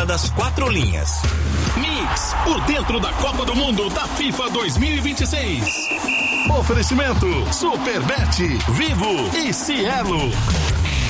das 4 linhas. Mix, por dentro da Copa do Mundo da FIFA 2026. Oferecimento Superbet, Vivo e Cielo.